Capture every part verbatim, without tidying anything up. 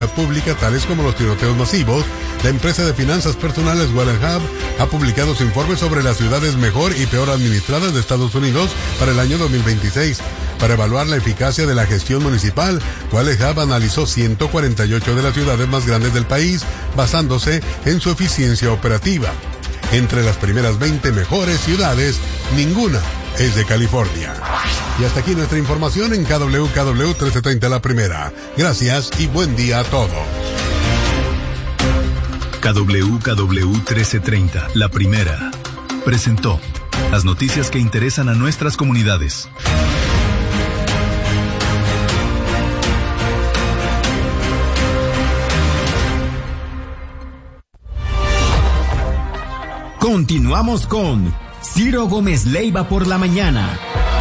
pública, tales como los tiroteos masivos, la empresa de finanzas personales Wallet Hub ha publicado su informe sobre las ciudades mejor y peor administradas de Estados Unidos para el año dos mil veintiséis. Para evaluar la eficacia de la gestión municipal, Wallet Hub analizó ciento cuarenta y ocho de las ciudades más grandes del país, basándose en su eficiencia operativa. Entre las primeras veinte mejores ciudades, ninguna es de California. Y hasta aquí nuestra información en K W K W trece treinta La Primera. Gracias y buen día a todos. K W K W trece treinta La Primera presentó las noticias que interesan a nuestras comunidades. Continuamos con Ciro Gómez Leiva por la mañana.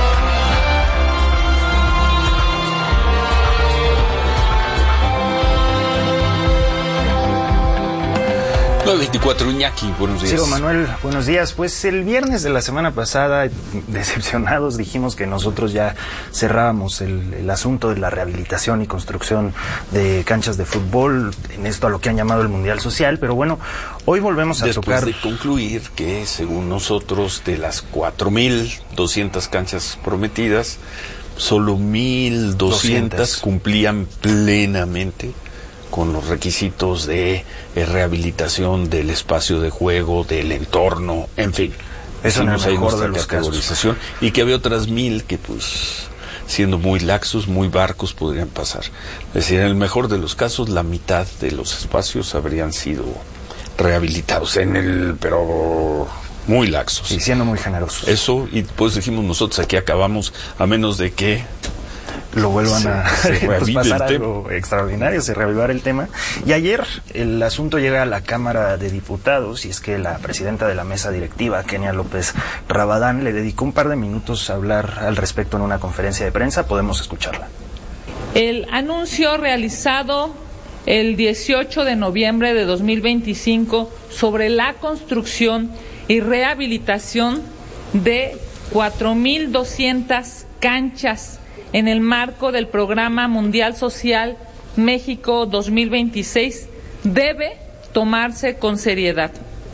nueve veinticuatro, Iñaki, buenos días. Ciro Manuel, buenos días. Pues el viernes de la semana pasada, decepcionados, dijimos que nosotros ya cerrábamos el, el asunto de la rehabilitación y construcción de canchas de fútbol, en esto a lo que han llamado el Mundial Social, pero bueno, hoy volvemos a Después tocar... Después de concluir que, según nosotros, de las cuatro mil doscientas canchas prometidas, solo mil doscientas cumplían plenamente con los requisitos de eh, rehabilitación del espacio de juego, del entorno, en fin. Eso no es el mejor de los casos. Y que había otras mil que, pues, siendo muy laxos, muy barcos, podrían pasar. Es decir, en el mejor de los casos, la mitad de los espacios habrían sido rehabilitados, en el, pero muy laxos. Y siendo muy generosos. Eso, y pues dijimos nosotros, aquí acabamos, a menos de que lo vuelvan se, a se pues pasar algo extraordinario, se reavivar el tema. Y ayer el asunto llega a la Cámara de Diputados, y es que la presidenta de la mesa directiva, Kenia López Rabadán, le dedicó un par de minutos a hablar al respecto en una conferencia de prensa. Podemos escucharla. El anuncio realizado el dieciocho de noviembre de dos mil veinticinco sobre la construcción y rehabilitación de cuatro mil doscientas canchas en el marco del Programa Mundial Social México dos mil veintiséis debe tomarse con seriedad.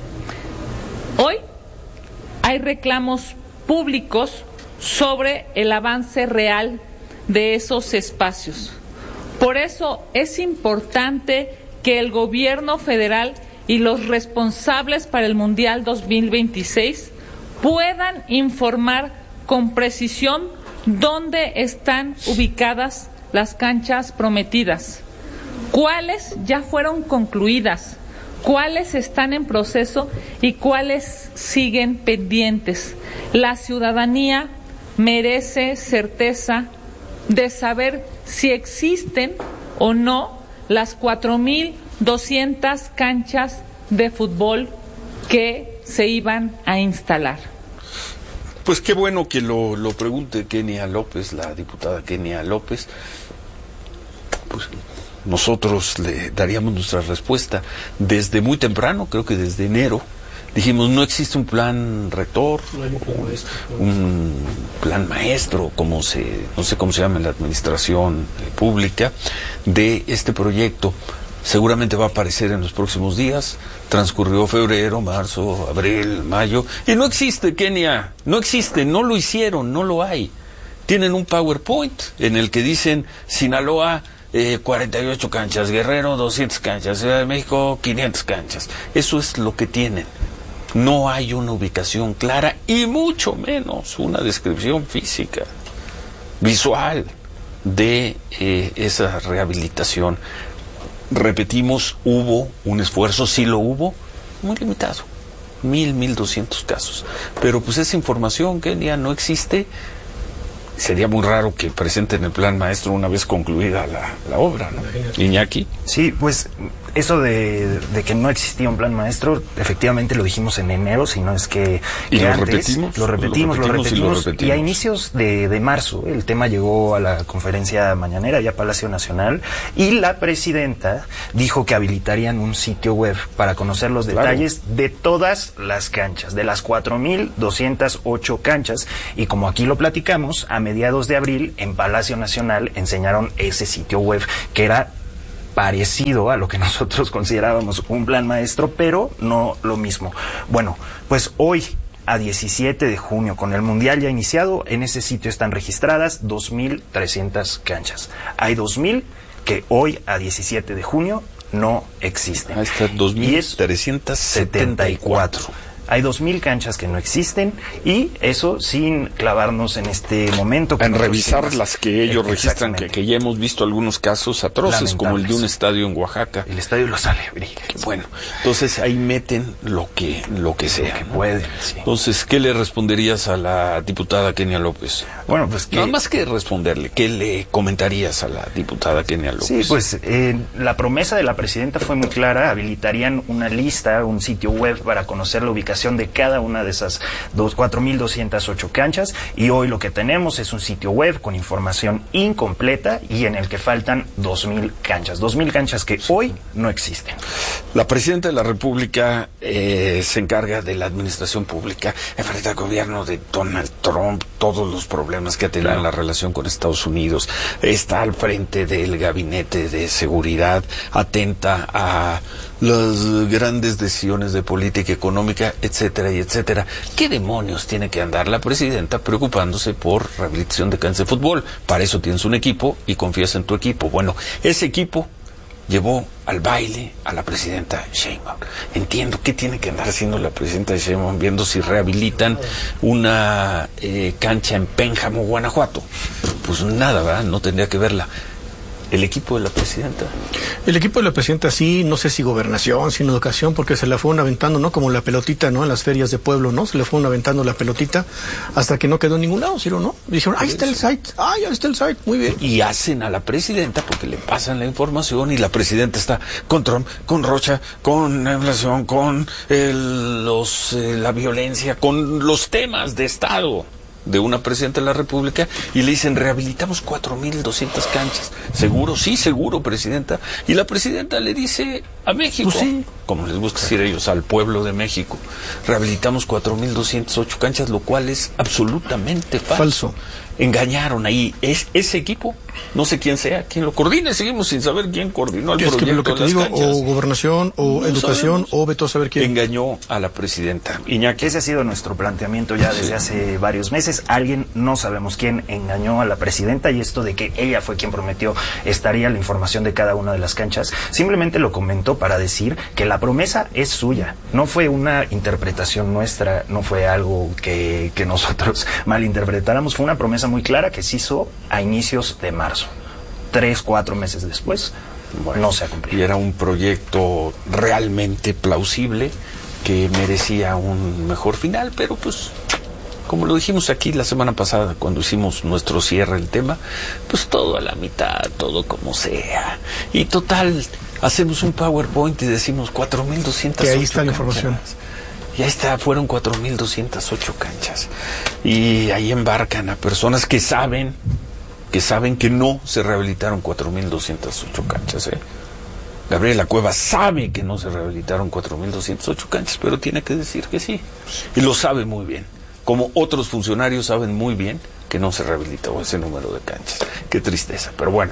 Hoy hay reclamos públicos sobre el avance real de esos espacios. Por eso es importante que el gobierno federal y los responsables para el Mundial dos mil veintiséis puedan informar con precisión dónde están ubicadas las canchas prometidas, cuáles ya fueron concluidas, cuáles están en proceso y cuáles siguen pendientes. La ciudadanía merece certeza de saber si existen o no las cuatro mil doscientas canchas de fútbol que se iban a instalar. Pues qué bueno que lo, lo pregunte Kenia López, la diputada Kenia López. Pues nosotros le daríamos nuestra respuesta desde muy temprano, creo que desde enero. Dijimos, no existe un plan rector, un, un plan maestro, como se, no sé cómo se llama en la administración pública, de este proyecto. Seguramente va a aparecer en los próximos días. Transcurrió febrero, marzo, abril, mayo, y no existe, Kenia, no existe, no lo hicieron, no lo hay. Tienen un PowerPoint en el que dicen Sinaloa, eh, cuarenta y ocho canchas, Guerrero, doscientas canchas, Ciudad de México, quinientas canchas. Eso es lo que tienen. No hay una ubicación clara y mucho menos una descripción física, visual de eh, esa rehabilitación. Repetimos, hubo un esfuerzo, sí lo hubo, muy limitado, mil, mil doscientos casos. Pero pues esa información, Kenia, no existe. Sería muy raro que presenten el plan maestro una vez concluida la, la obra, ¿no? Iñaki. Sí, pues eso de, de que no existía un plan maestro, efectivamente lo dijimos en enero, si no es que... ¿Y lo antes, repetimos? Lo repetimos, lo repetimos, lo repetimos, y, lo lo repetimos repetimos. y a inicios de, de marzo el tema llegó a la conferencia mañanera, ya Palacio Nacional, y la presidenta dijo que habilitarían un sitio web para conocer los detalles claro. de todas las canchas, de las cuatro mil doscientas ocho canchas, y como aquí lo platicamos, a mediados de abril en Palacio Nacional enseñaron ese sitio web que era parecido a lo que nosotros considerábamos un plan maestro, pero no lo mismo. Bueno, pues hoy, a diecisiete de junio, con el Mundial ya iniciado, en ese sitio están registradas dos mil trescientas canchas. Hay dos mil que hoy, a diecisiete de junio, no existen. Ahí está, dos mil trescientos setenta y cuatro. Hay dos mil canchas que no existen, y eso sin clavarnos en este momento. En revisar las que ellos registran, que, que ya hemos visto algunos casos atroces, como el de un estadio en Oaxaca. El estadio Los Alebrijes. Bueno, entonces ahí meten lo que lo que sea. Lo que ¿no? pueden, sí. Entonces, ¿qué le responderías a la diputada Kenia López? Bueno, pues que... Nada más que responderle, ¿qué le comentarías a la diputada Kenia López? Sí, pues eh, la promesa de la presidenta fue muy clara. Habilitarían una lista, un sitio web para conocer la ubicación de cada una de esas cuatro mil doscientas ocho canchas, y hoy lo que tenemos es un sitio web con información incompleta y en el que faltan dos mil canchas, dos mil canchas que hoy no existen. La presidenta de la República eh, se encarga de la administración pública, enfrenta al gobierno de Donald Trump, todos los problemas que ha tenido en la relación con Estados Unidos, está al frente del gabinete de seguridad, atenta a las grandes decisiones de política económica, etcétera y etcétera. ¿Qué demonios tiene que andar la presidenta preocupándose por rehabilitación de canchas de fútbol? Para eso tienes un equipo y confías en tu equipo. Bueno, ese equipo llevó al baile a la presidenta Sheinbaum. Entiendo qué tiene que andar haciendo la presidenta Sheinbaum viendo si rehabilitan una eh, cancha en Pénjamo, Guanajuato. Pues nada, ¿verdad? No tendría que verla. ¿El equipo de la presidenta? El equipo de la presidenta sí, no sé si gobernación, si educación, porque se la fueron aventando, ¿no? Como la pelotita, ¿no? En las ferias de pueblo, ¿no? Se le fueron aventando la pelotita hasta que no quedó en ningún lado, ¿sí o no? Y dijeron, ahí está el site, ay, ahí está el site, muy bien. Y hacen a la presidenta porque le pasan la información y la presidenta está con Trump, con Rocha, con la inflación, con el, los, eh, la violencia, con los temas de Estado de una presidenta de la República, y le dicen, rehabilitamos cuatro mil doscientas canchas. ¿Seguro? Sí, seguro, presidenta. Y la presidenta le dice a México, pues sí, como les gusta decir ellos, al pueblo de México, rehabilitamos cuatro mil doscientas ocho canchas, lo cual es absolutamente falso. Falso. Engañaron ahí. Es, ese equipo, no sé quién sea, quién lo coordine, seguimos sin saber quién coordinó el es proyecto que lo que te de las digo, canchas. o gobernación, o No educación, sabemos. o veto a saber quién. Engañó a la presidenta. Iñaki. Ese ha sido nuestro planteamiento ya desde hace varios meses. Alguien, no sabemos quién, engañó a la presidenta, y esto de que ella fue quien prometió estaría la información de cada una de las canchas, simplemente lo comentó para decir que la promesa es suya. No fue una interpretación nuestra, no fue algo que, que nosotros malinterpretáramos, fue una promesa muy clara que se hizo a inicios de marzo. Tres, cuatro meses después, bueno, no se ha cumplido. Y era un proyecto realmente plausible que merecía un mejor final, pero pues, como lo dijimos aquí la semana pasada cuando hicimos nuestro cierre del tema, pues todo a la mitad, todo como sea. Y total, hacemos un PowerPoint y decimos cuatro mil doscientas ocho Que ahí está la canchas. información. Y ahí está, fueron cuatro mil doscientas ocho canchas. Y ahí embarcan a personas que saben, que saben que no se rehabilitaron cuatro mil doscientas ocho canchas, ¿eh? Gabriela Cuevas sabe que no se rehabilitaron cuatro mil doscientas ocho canchas, pero tiene que decir que sí. Y lo sabe muy bien. Como otros funcionarios saben muy bien que no se rehabilitó ese número de canchas. Qué tristeza, pero bueno.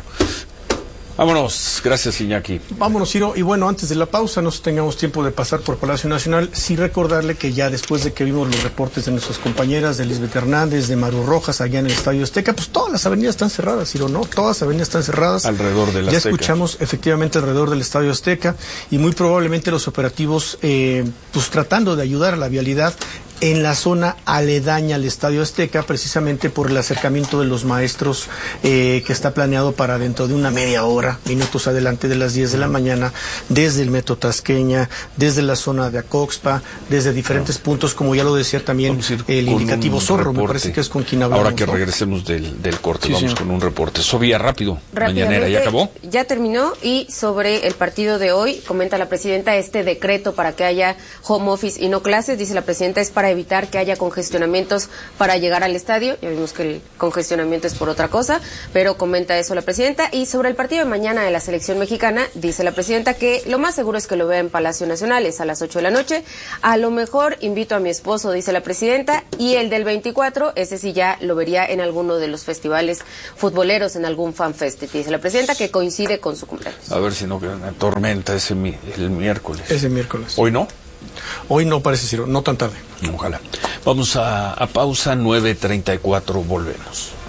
Vámonos, gracias Iñaki. Vámonos, Ciro. Y bueno, antes de la pausa, no tengamos tiempo de pasar por Palacio Nacional, sí recordarle que ya después de que vimos los reportes de nuestras compañeras, de Lisbeth Hernández, de Maru Rojas, allá en el Estadio Azteca, pues todas las avenidas están cerradas, Ciro, ¿no? Todas las avenidas están cerradas. Alrededor del Ya Azteca. escuchamos efectivamente alrededor del Estadio Azteca, y muy probablemente los operativos, eh, pues tratando de ayudar a la vialidad en la zona aledaña al Estadio Azteca, precisamente por el acercamiento de los maestros eh, que está planeado para dentro de una media hora, minutos adelante de las diez de la mañana, desde el Metro Tasqueña, desde la zona de Acoxpa, desde diferentes puntos, como ya lo decía también el indicativo Zorro, me parece que es con quien hablamos. Ahora que ¿no? regresemos del, del corte, Sí, vamos señor. con un reporte. Sofía, rápido, mañanera, ¿ya acabó? Ya terminó, y sobre el partido de hoy, comenta la presidenta, este decreto para que haya home office y no clases, dice la presidenta, es para para evitar que haya congestionamientos para llegar al estadio. Ya vimos que el congestionamiento es por otra cosa, pero comenta eso la presidenta. Y sobre el partido de mañana de la selección mexicana, dice la presidenta que lo más seguro es que lo vea en Palacio Nacional, es a las ocho de la noche. A lo mejor invito a mi esposo, dice la presidenta, y el del veinticuatro, ese sí ya lo vería en alguno de los festivales futboleros, en algún fanfest, dice la presidenta, que coincide con su cumpleaños. A ver si no queda una tormenta ese mi, el miércoles. Ese miércoles. ¿Hoy no? Hoy no parece, Ciro, no tan tarde. Ojalá. Vamos a, a pausa, nueve treinta y cuatro, volvemos.